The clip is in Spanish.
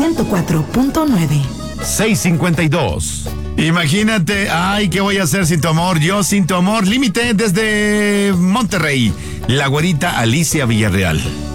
104.9. 652. Imagínate, ay, ¿qué voy a hacer sin tu amor? Yo sin tu amor. Límite desde Monterrey. La güerita Alicia Villarreal.